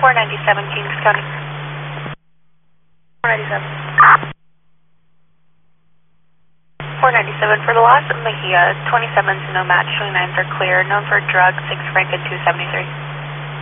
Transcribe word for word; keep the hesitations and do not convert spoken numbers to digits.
four ninety-seven, Kings County. four ninety-seven. four ninety-seven for the loss of Mejia, twenty-sevens no match, twenty-nines are clear, known for drug, six Franken two seventy-three.